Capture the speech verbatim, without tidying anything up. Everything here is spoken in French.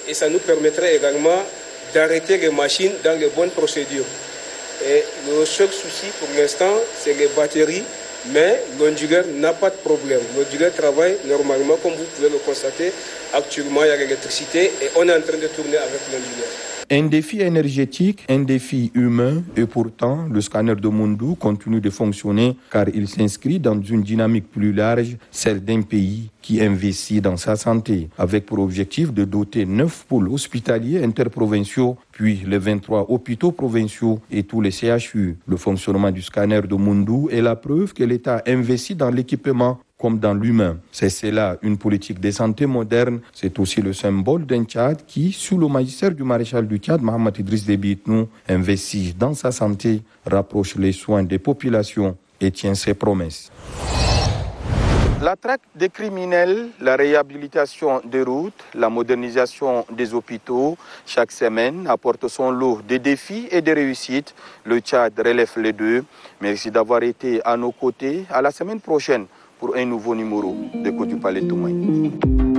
et ça nous permettrait également d'arrêter les machines dans les bonnes procédures. Et le seul souci pour l'instant, c'est les batteries, mais l'onduleur n'a pas de problème. L'onduleur travaille normalement, comme vous pouvez le constater. Actuellement, il y a l'électricité et on est en train de tourner avec l'onduleur. Un défi énergétique, un défi humain, et pourtant, le scanner de Moundou continue de fonctionner car il s'inscrit dans une dynamique plus large, celle d'un pays qui investit dans sa santé, avec pour objectif de doter neuf pôles hospitaliers interprovinciaux, puis les vingt-trois hôpitaux provinciaux et tous les C H U. Le fonctionnement du scanner de Moundou est la preuve que l'État investit dans l'équipement comme dans l'humain. C'est cela, une politique de santé moderne. C'est aussi le symbole d'un Tchad qui, sous le magistère du maréchal du Tchad, Mohamed Idriss Déby Itnou, investit dans sa santé, rapproche les soins des populations et tient ses promesses. La traque des criminels, la réhabilitation des routes, la modernisation des hôpitaux, chaque semaine apporte son lot de défis et de réussites. Le Tchad relève les deux. Merci d'avoir été à nos côtés. À la semaine prochaine pour un nouveau numéro de Côte du Palais Toumaï.